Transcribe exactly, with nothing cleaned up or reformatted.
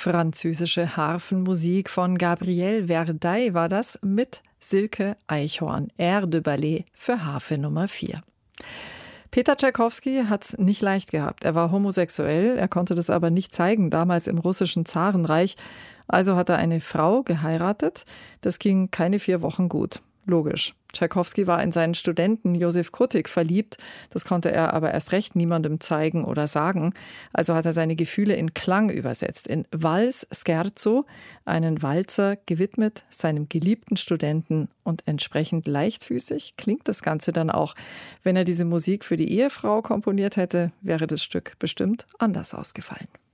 Französische Harfenmusik von Gabriel Verday war das mit Silke Eichhorn, Air de Ballet für Harfe Nummer vier. Peter Tschaikowski hat es nicht leicht gehabt. Er war homosexuell, er konnte das aber nicht zeigen, damals im russischen Zarenreich. Also hat er eine Frau geheiratet. Das ging keine vier Wochen gut. Logisch. Tschaikowski war in seinen Studenten Josef Kotick verliebt. Das konnte er aber erst recht niemandem zeigen oder sagen. Also hat er seine Gefühle in Klang übersetzt, in Vals Scherzo, einen Walzer gewidmet seinem geliebten Studenten. Und entsprechend leichtfüßig klingt das Ganze dann auch. Wenn er diese Musik für die Ehefrau komponiert hätte, wäre das Stück bestimmt anders ausgefallen.